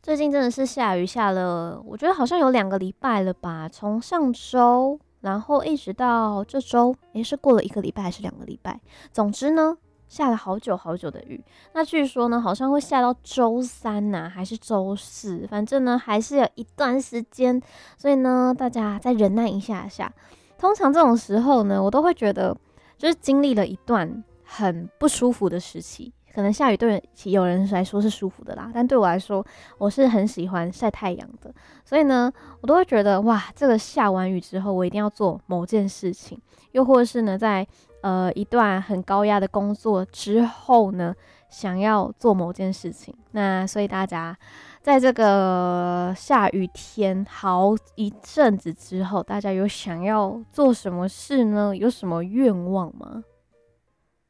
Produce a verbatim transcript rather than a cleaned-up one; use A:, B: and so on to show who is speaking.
A: 最近真的是下雨下了，我觉得好像有两个礼拜了吧，从上周，然后一直到这周，诶，是过了一个礼拜还是两个礼拜？总之呢，下了好久好久的雨。那据说呢，好像会下到周三呐、还是周四，反正呢还是有一段时间，所以呢，大家再忍耐一下下。通常这种时候呢，我都会觉得，就是经历了一段很不舒服的时期。可能下雨对有人来说是舒服的啦，但对我来说，我是很喜欢晒太阳的，所以呢，我都会觉得哇，这个下完雨之后，我一定要做某件事情，又或者是呢，在呃一段很高压的工作之后呢，想要做某件事情。那所以大家在这个下雨天好一阵子之后，大家有想要做什么事呢？有什么愿望吗？